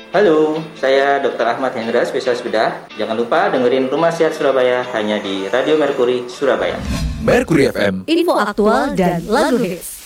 Halo, saya Dr. Ahmad Hendra, spesialis bedah. Jangan lupa dengerin Rumah Sehat Surabaya hanya di Radio Mercury Surabaya. Mercury FM. Info aktual dan lagu hits.